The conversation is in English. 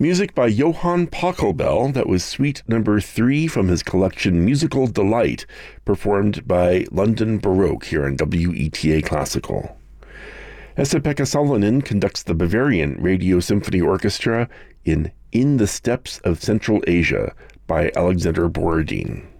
Music by Johann Pachelbel, that was Suite Number 3 from his collection Musical Delight, performed by London Baroque here on WETA Classical. Esa-Pekka Salonen conducts the Bavarian Radio Symphony Orchestra in the Steppes of Central Asia by Alexander Borodin.